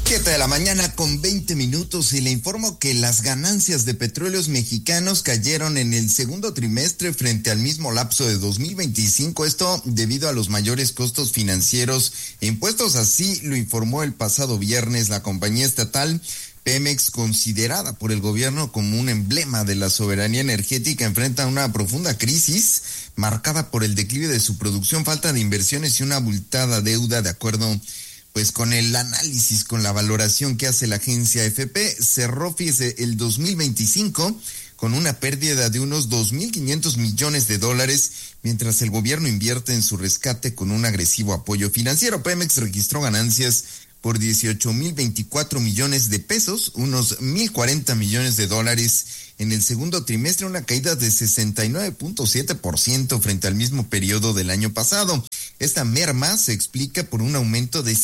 7:20 a.m. y le informo que las ganancias de Petróleos Mexicanos cayeron en el segundo trimestre frente al mismo lapso de 2025, esto debido a los mayores costos financieros e impuestos. Así lo informó el pasado viernes la compañía estatal Pemex, considerada por el gobierno como un emblema de la soberanía energética, enfrenta una profunda crisis marcada por el declive de su producción, falta de inversiones y una abultada deuda. De acuerdo pues con el análisis, con la valoración que hace la agencia AFP, cerró, fíjese, el 2025 con una pérdida de unos $2,500 millones, mientras el gobierno invierte en su rescate con un agresivo apoyo financiero. Pemex registró ganancias por 18,024 millones de pesos, unos 1,040 millones de dólares en el segundo trimestre, una caída de 69.7% frente al mismo periodo del año pasado. Esta merma se explica por un aumento de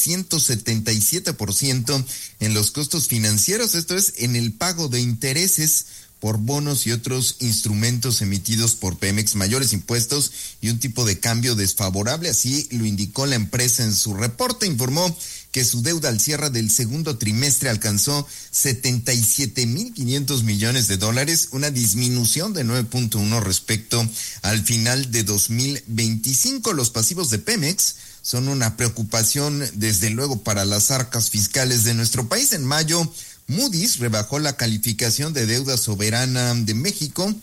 177% en los costos financieros, esto es, en el pago de intereses por bonos y otros instrumentos emitidos por Pemex, mayores impuestos y un tipo de cambio desfavorable. Así lo indicó la empresa en su reporte. Informó que su deuda al cierre del segundo trimestre alcanzó 77,500 millones de dólares, una disminución de 9.1 respecto al final de 2025. Los pasivos de Pemex son una preocupación, desde luego, para las arcas fiscales de nuestro país. En mayo, Moody's rebajó la calificación de deuda soberana de México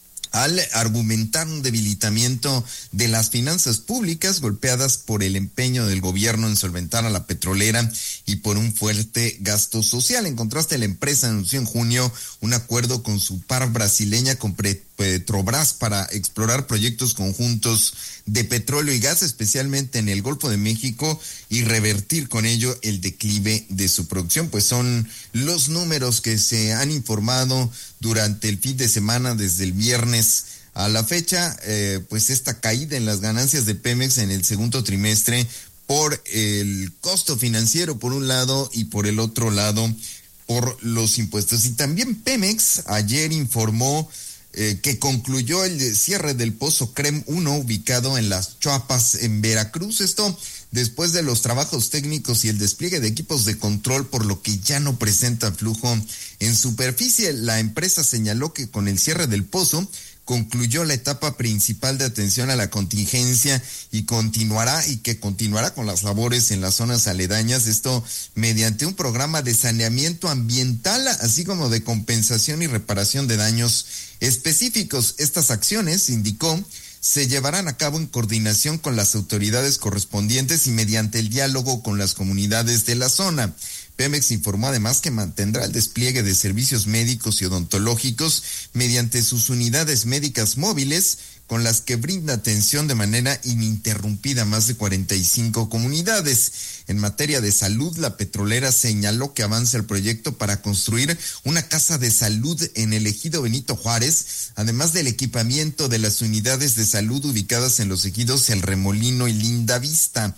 al argumentar un debilitamiento de las finanzas públicas golpeadas por el empeño del gobierno en solventar a la petrolera y por un fuerte gasto social. En contraste, la empresa anunció en junio un acuerdo con su par brasileña, con Petrobras, para explorar proyectos conjuntos de petróleo y gas, especialmente en el Golfo de México, y revertir con ello el declive de su producción. Pues son los números que se han informado durante el fin de semana, desde el viernes a la fecha. Pues esta caída en las ganancias de Pemex en el segundo trimestre por el costo financiero por un lado y por el otro lado por los impuestos. Y también Pemex ayer informó que concluyó el cierre del pozo CREM 1 ubicado en Las Chuapas, en Veracruz. Esto después de los trabajos técnicos y el despliegue de equipos de control, por lo que ya no presenta flujo en superficie. La empresa señaló que con el cierre del pozo concluyó la etapa principal de atención a la contingencia y continuará con las labores en las zonas aledañas, esto mediante un programa de saneamiento ambiental, así como de compensación y reparación de daños específicos. Estas acciones, indicó, se llevarán a cabo en coordinación con las autoridades correspondientes y mediante el diálogo con las comunidades de la zona. Pemex informó además que mantendrá el despliegue de servicios médicos y odontológicos mediante sus unidades médicas móviles, con las que brinda atención de manera ininterrumpida a más de 45 comunidades. En materia de salud, la petrolera señaló que avanza el proyecto para construir una casa de salud en el ejido Benito Juárez, además del equipamiento de las unidades de salud ubicadas en los ejidos El Remolino y Lindavista.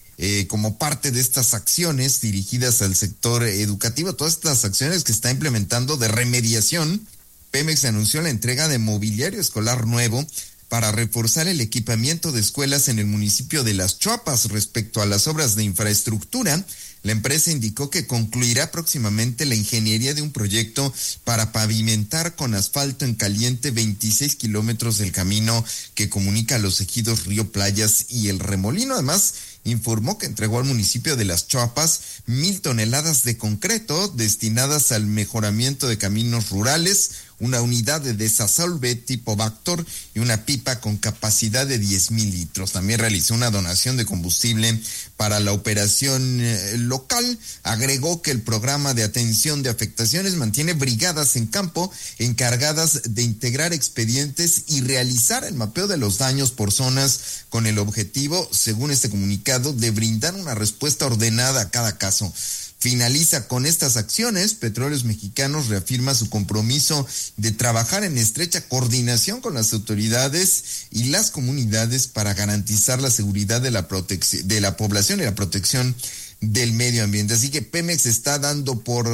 Como parte de estas acciones dirigidas al sector educativo, todas estas acciones que está implementando de remediación, Pemex anunció la entrega de mobiliario escolar nuevo para reforzar el equipamiento de escuelas en el municipio de Las Chuapas. Respecto a las obras de infraestructura, la empresa indicó que concluirá próximamente la ingeniería de un proyecto para pavimentar con asfalto en caliente 26 kilómetros del camino que comunica los ejidos Río Playas y El Remolino. Además, informó que entregó al municipio de Las Chuapas 1,000 toneladas de concreto destinadas al mejoramiento de caminos rurales, una unidad de desasolve tipo Vactor y una pipa con capacidad de 10,000 litros. También realizó una donación de combustible para la operación local. Agregó que el programa de atención de afectaciones mantiene brigadas en campo encargadas de integrar expedientes y realizar el mapeo de los daños por zonas, con el objetivo, según este comunicado, de brindar una respuesta ordenada a cada caso. Finaliza con estas acciones. Petróleos Mexicanos reafirma su compromiso de trabajar en estrecha coordinación con las autoridades y las comunidades para garantizar la seguridad de la población y la protección del medio ambiente. Así que Pemex está dando por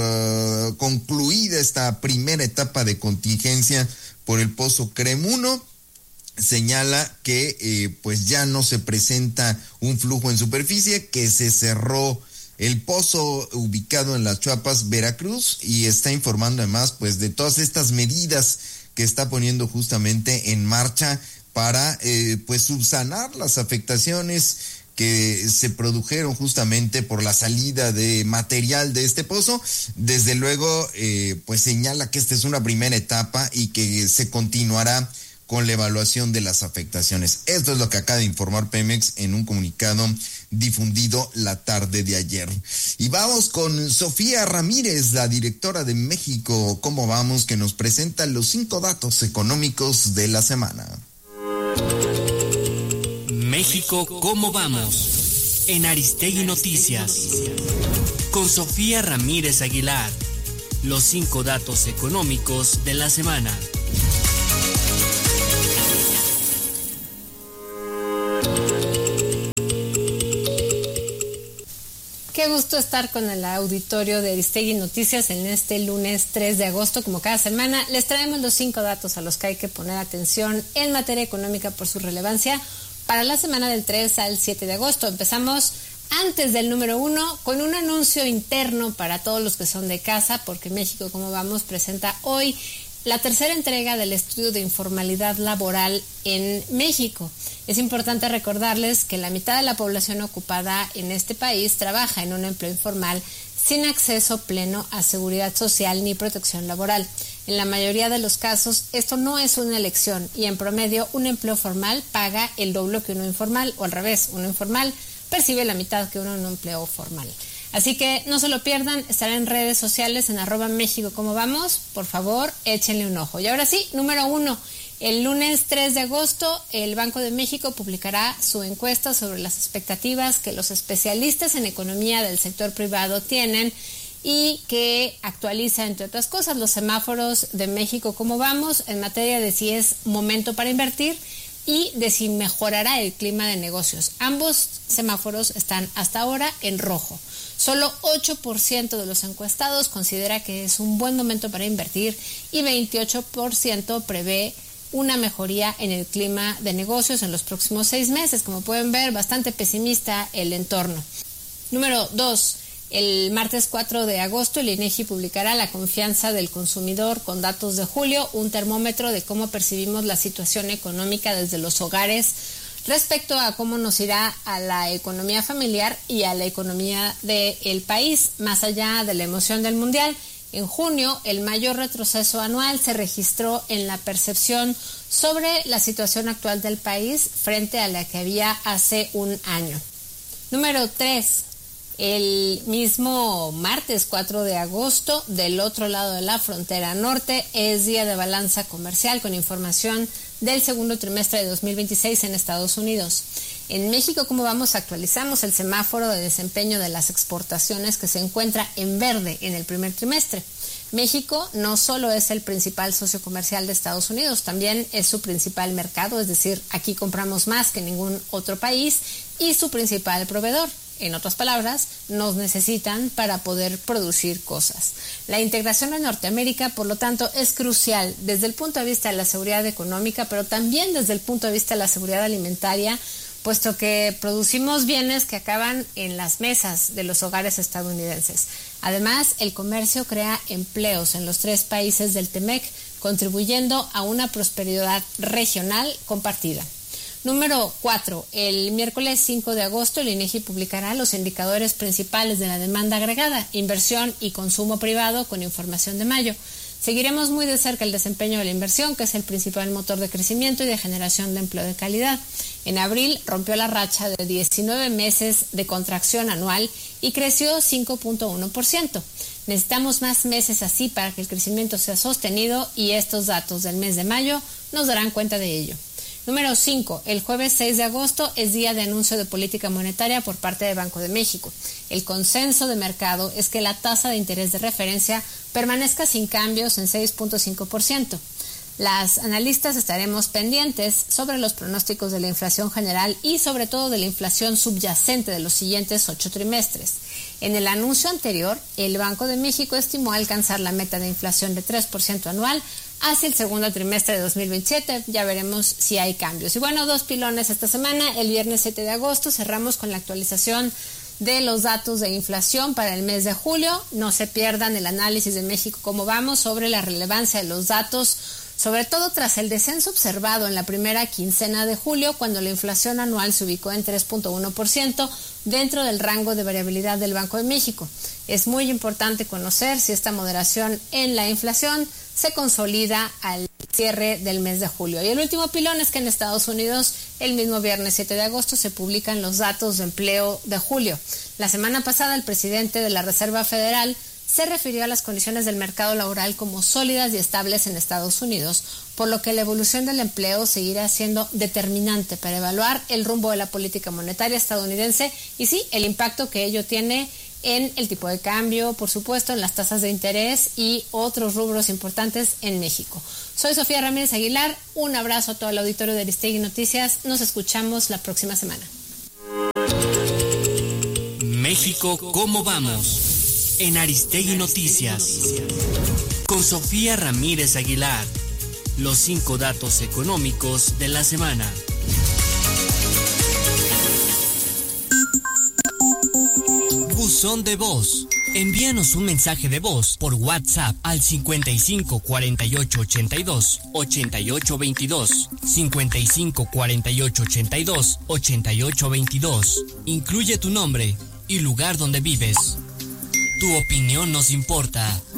concluida esta primera etapa de contingencia por el pozo CREM 1. Señala que pues ya no se presenta un flujo en superficie, que se cerró el pozo ubicado en Las Chuapas, Veracruz, y está informando además pues de todas estas medidas que está poniendo justamente en marcha para pues subsanar las afectaciones que se produjeron justamente por la salida de material de este pozo. Desde luego pues señala que esta es una primera etapa y que se continuará con la evaluación de las afectaciones. Esto es lo que acaba de informar Pemex en un comunicado difundido la tarde de ayer. Y vamos con Sofía Ramírez, la directora de México ¿Cómo vamos?, que nos presenta los 5 datos económicos de la semana. México ¿Cómo vamos? En Aristegui Noticias. Con Sofía Ramírez Aguilar. Los 5 datos económicos de la semana. Qué gusto estar con el auditorio de Aristegui Noticias en este lunes 3 de agosto. Como cada semana, les traemos los 5 datos a los que hay que poner atención en materia económica por su relevancia para la semana del 3 al 7 de agosto. Empezamos antes del número 1 con un anuncio interno para todos los que son de casa, porque México ¿Cómo vamos? Presenta hoy la tercera entrega del estudio de informalidad laboral en México. Es importante recordarles que la mitad de la población ocupada en este país trabaja en un empleo informal sin acceso pleno a seguridad social ni protección laboral. En la mayoría de los casos, esto no es una elección y en promedio un empleo formal paga el doble que uno informal, o al revés, uno informal percibe la mitad que uno en un empleo formal. Así que no se lo pierdan, estará en redes sociales en @México ¿Cómo vamos? Por favor, échenle un ojo. Y ahora sí, número 1, el lunes 3 de agosto, el Banco de México publicará su encuesta sobre las expectativas que los especialistas en economía del sector privado tienen y que actualiza, entre otras cosas, los semáforos de México ¿Cómo vamos? En materia de si es momento para invertir y de si mejorará el clima de negocios. Ambos semáforos están hasta ahora en rojo. Solo 8% de los encuestados considera que es un buen momento para invertir y 28% prevé una mejoría en el clima de negocios en los próximos 6 meses. Como pueden ver, bastante pesimista el entorno. Número 2. El martes 4 de agosto, el INEGI publicará la confianza del consumidor con datos de julio, un termómetro de cómo percibimos la situación económica desde los hogares respecto a cómo nos irá a la economía familiar y a la economía del país, más allá de la emoción del mundial. En junio, el mayor retroceso anual se registró en la percepción sobre la situación actual del país frente a la que había hace un año. Número 3. El mismo martes 4 de agosto, del otro lado de la frontera norte, es día de balanza comercial con información del segundo trimestre de 2026 en Estados Unidos. En México ¿Cómo vamos? Actualizamos el semáforo de desempeño de las exportaciones que se encuentra en verde en el primer trimestre. México no solo es el principal socio comercial de Estados Unidos, también es su principal mercado, es decir, aquí compramos más que ningún otro país, y su principal proveedor. En otras palabras, nos necesitan para poder producir cosas. La integración en Norteamérica, por lo tanto, es crucial desde el punto de vista de la seguridad económica, pero también desde el punto de vista de la seguridad alimentaria, puesto que producimos bienes que acaban en las mesas de los hogares estadounidenses. Además, el comercio crea empleos en los 3 países del TEMEC, contribuyendo a una prosperidad regional compartida. Número 4. El miércoles 5 de agosto, el INEGI publicará los indicadores principales de la demanda agregada, inversión y consumo privado con información de mayo. Seguiremos muy de cerca el desempeño de la inversión, que es el principal motor de crecimiento y de generación de empleo de calidad. En abril rompió la racha de 19 meses de contracción anual y creció 5.1%. Necesitamos más meses así para que el crecimiento sea sostenido y estos datos del mes de mayo nos darán cuenta de ello. Número 5. El jueves 6 de agosto es día de anuncio de política monetaria por parte del Banco de México. El consenso de mercado es que la tasa de interés de referencia permanezca sin cambios en 6.5%. Las analistas estaremos pendientes sobre los pronósticos de la inflación general y sobre todo de la inflación subyacente de los siguientes 8 trimestres. En el anuncio anterior, el Banco de México estimó alcanzar la meta de inflación de 3% anual hacia el segundo trimestre de 2027. Ya veremos si hay cambios. Y bueno, 2 pilones esta semana. El viernes 7 de agosto cerramos con la actualización de los datos de inflación para el mes de julio. No se pierdan el análisis de México Cómo Vamos sobre la relevancia de los datos, sobre todo tras el descenso observado en la primera quincena de julio, cuando la inflación anual se ubicó en 3.1% dentro del rango de variabilidad del Banco de México. Es muy importante conocer si esta moderación en la inflación se consolida al cierre del mes de julio. Y el último pilón es que en Estados Unidos, el mismo viernes 7 de agosto, se publican los datos de empleo de julio. La semana pasada, el presidente de la Reserva Federal se refirió a las condiciones del mercado laboral como sólidas y estables en Estados Unidos, por lo que la evolución del empleo seguirá siendo determinante para evaluar el rumbo de la política monetaria estadounidense y sí, el impacto que ello tiene en el tipo de cambio, por supuesto, en las tasas de interés y otros rubros importantes en México. Soy Sofía Ramírez Aguilar, un abrazo a todo el auditorio de Aristegui Noticias, nos escuchamos la próxima semana. México, ¿cómo vamos? En Aristegui Noticias, con Sofía Ramírez Aguilar, los 5 datos económicos de la semana. Buzón de voz. Envíanos un mensaje de voz por WhatsApp al 55 48 82 88 22, 55 48 82 88 22. Incluye tu nombre y lugar donde vives. Tu opinión nos importa.